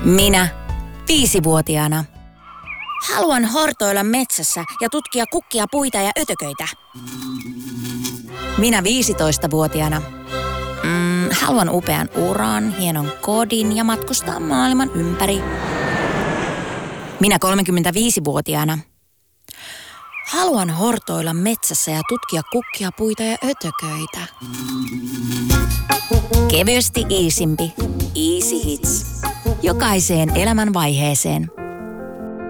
Minä, 5-vuotiaana. Haluan hortoilla metsässä ja tutkia kukkia, puita ja ötököitä. Minä 15-vuotiaana. Haluan upean uran, hienon kodin ja matkustaa maailman ympäri. Minä 35-vuotiaana. Haluan hortoilla metsässä ja tutkia kukkia, puita ja ötököitä. Kevyesti iisimpi. Easy Hits. Jokaiseen elämän vaiheeseen.